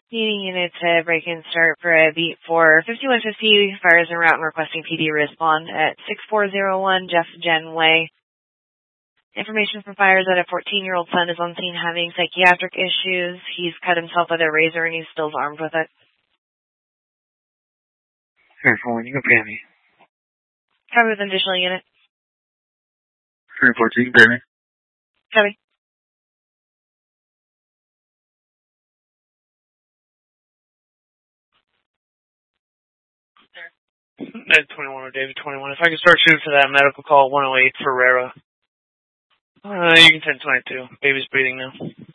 Needing unit to break and start for a beat for 5150, fires en route and requesting PD respond at 6401 Jeff Jen Way. Information from fires that a 14-year-old son is on scene having psychiatric issues. He's cut himself with a razor and he's still armed with it. Careful, you can pay me. Copy with an additional unit. 314, pay me. Copy. Ed 21 or David 21. If I could start shooting for that medical call 108 for Rara. You can send 22. Baby's breathing now.